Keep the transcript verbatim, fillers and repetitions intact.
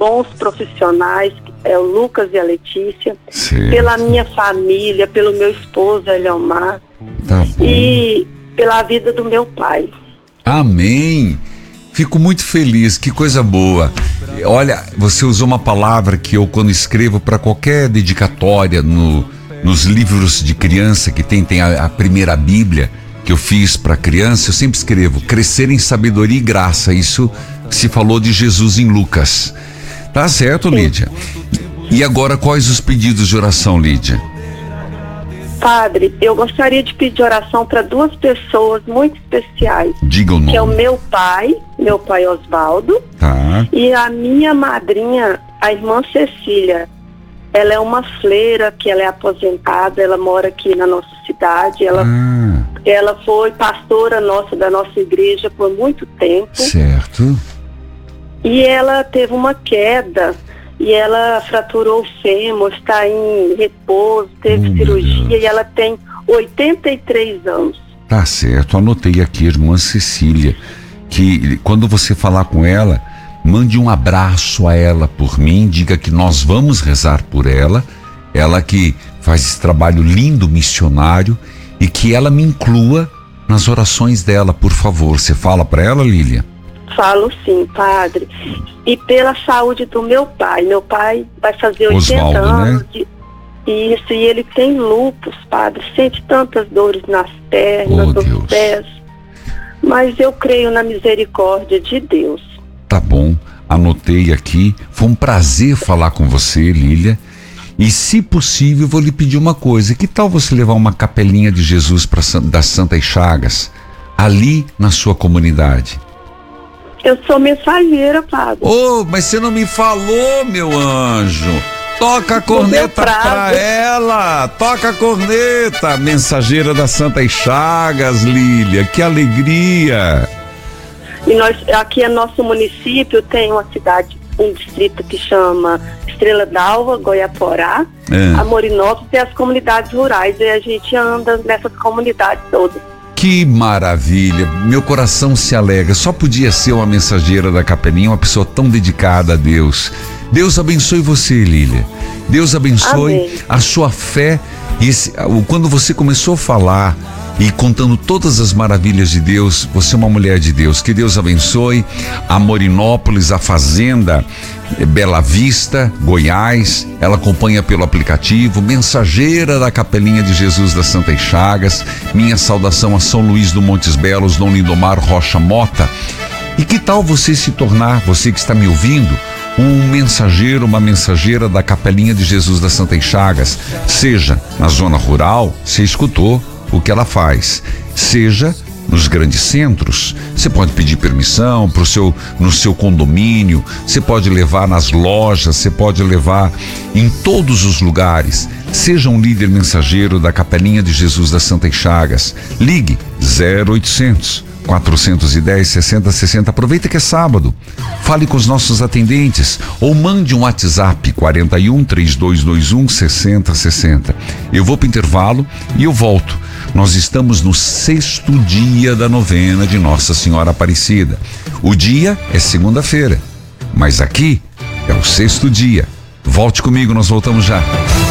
bons profissionais, é o Lucas e a Letícia, certo. Pela minha família, pelo meu esposo, Eliomar, tá bom. E pela vida do meu pai. Amém. Fico muito feliz, que coisa boa. Olha, você usou uma palavra que eu, quando escrevo para qualquer dedicatória no, nos livros de criança que tem, tem a, a primeira Bíblia que eu fiz para criança, eu sempre escrevo crescer em sabedoria e graça. Isso se falou de Jesus em Lucas. Tá certo, Sim. Lídia? E agora, quais os pedidos de oração, Lídia? Padre, eu gostaria de pedir oração para duas pessoas muito especiais. Diga o nome. Que é o meu pai, meu pai Osvaldo, Tá. e a minha madrinha, a irmã Cecília. Ela é uma freira, que ela é aposentada, ela mora aqui na nossa cidade, ela, Ah, ela foi pastora nossa da nossa igreja por muito tempo. certo. E ela teve uma queda e ela fraturou o fêmur, está em repouso, teve Oh, meu cirurgia Deus. e ela tem oitenta e três anos. Tá certo, anotei aqui, irmã Cecília, que quando você falar com ela, mande um abraço a ela por mim, diga que nós vamos rezar por ela, ela que faz esse trabalho lindo, missionário, e que ela me inclua nas orações dela, por favor. Você fala para ela, Lília? Falo sim, padre. E pela saúde do meu pai. Meu pai vai fazer oitenta Osvaldo, anos. né? De... Isso, e ele tem lúpus, padre. Sente tantas dores nas pernas, Oh, nos Deus. pés. Mas eu creio na misericórdia de Deus. Tá bom, anotei aqui. Foi um prazer falar com você, Lília. E, se possível, vou lhe pedir uma coisa. Que tal você levar uma capelinha de Jesus pra, das Santas Chagas, ali na sua comunidade? Eu sou mensageira, padre. Oh, mas você não me falou, meu anjo. Toca a corneta pra ela. Toca a corneta. Mensageira das Santas Chagas, Lília. Que alegria. E nós, aqui é nosso município, tem uma cidade, um distrito que chama Estrela d'Alva, Goiaporá, É. Amorinópolis e as comunidades rurais. E a gente anda nessas comunidades todas. Que maravilha, meu coração se alegra. Só podia ser uma mensageira da capelinha, uma pessoa tão dedicada a Deus. Deus abençoe você, Lília. Deus abençoe Amém. a sua fé. E esse, quando você começou a falar e contando todas as maravilhas de Deus, você é uma mulher de Deus. Que Deus abençoe a Morinópolis, a fazenda Bela Vista, Goiás. Ela acompanha pelo aplicativo, mensageira da Capelinha de Jesus das Santas Chagas. Minha saudação a São Luís do Montes Belos, Dom Lindomar Rocha Mota. E que tal você se tornar, você que está me ouvindo, um mensageiro, uma mensageira da Capelinha de Jesus das Santas Chagas? Seja na zona rural, você escutou o que ela faz, seja nos grandes centros. Você pode pedir permissão pro seu, no seu condomínio, você pode levar nas lojas, você pode levar em todos os lugares. Seja um líder mensageiro da Capelinha de Jesus das Santas Chagas. Ligue zero oitocentos, quatrocentos e dez, sessenta sessenta. Aproveita que é sábado. Fale com os nossos atendentes ou mande um WhatsApp quarenta e um, trinta e dois vinte e um, sessenta sessenta. Eu vou para o intervalo e eu volto. Nós estamos no sexto dia da novena de Nossa Senhora Aparecida. O dia é segunda-feira, mas aqui é o sexto dia. Volte comigo, nós voltamos já.